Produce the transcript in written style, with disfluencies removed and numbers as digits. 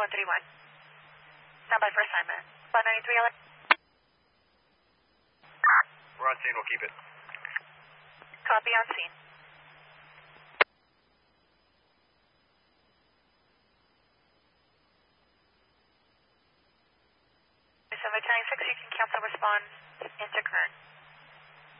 131. Stand by for assignment. 593 LA. We're on scene, we'll keep it. Copy, on scene. So Battalion 6, you can cancel response into current.